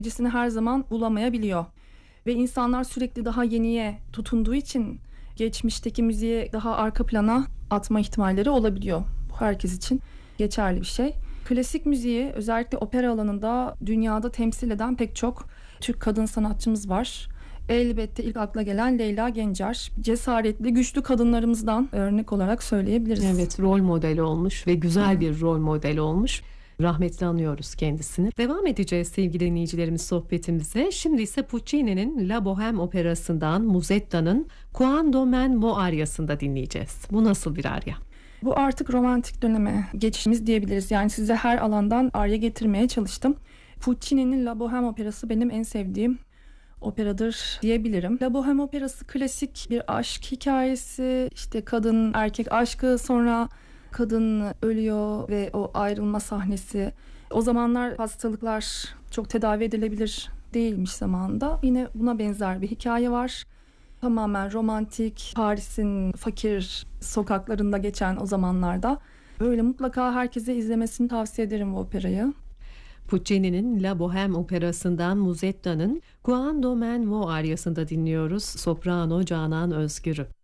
cisini her zaman bulamayabiliyor. Ve insanlar sürekli daha yeniye tutunduğu için geçmişteki müziği daha arka plana atma ihtimalleri olabiliyor. Bu herkes için geçerli bir şey. Klasik müziği özellikle opera alanında dünyada temsil eden pek çok Türk kadın sanatçımız var. Elbette ilk akla gelen Leyla Gencer. Cesaretli, güçlü kadınlarımızdan örnek olarak söyleyebiliriz. Evet, rol modeli olmuş ve güzel bir rol modeli olmuş. Rahmetli anıyoruz kendisini. Devam edeceğiz sevgili dinleyicilerimiz sohbetimize. Şimdi ise Puccini'nin La Bohème operasından Musetta'nın Quando men mo aryasında dinleyeceğiz. Bu nasıl bir arya? Bu artık romantik döneme geçişimiz diyebiliriz. Yani size her alandan arya getirmeye çalıştım. Puccini'nin La Bohème operası benim en sevdiğim operadır diyebilirim. La Bohème operası klasik bir aşk hikayesi. İşte kadın erkek aşkı, sonra kadın ölüyor ve o ayrılma sahnesi. O zamanlar hastalıklar çok tedavi edilebilir değilmiş zamanında. Yine buna benzer bir hikaye var. Tamamen romantik, Paris'in fakir sokaklarında geçen o zamanlarda. Böyle mutlaka herkese izlemesini tavsiye ederim bu operayı. Puccini'nin La Bohème operasından Musetta'nın Quando men mo aryasında dinliyoruz. Soprano Canan Özgür'ü.